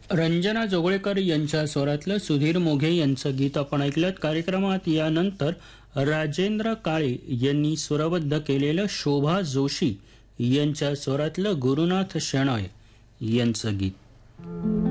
रंजना जोगळेकर यांच्या स्वरातलं सुधीर मोघे यांचं गीत आपण ऐकलं. कार्यक्रमात यानंतर राजेंद्र काळे यांनी स्वरबद्ध केलेलं शोभा जोशी यांच्या स्वरातलं गुरुनाथ शेणॉय यांचं गीत.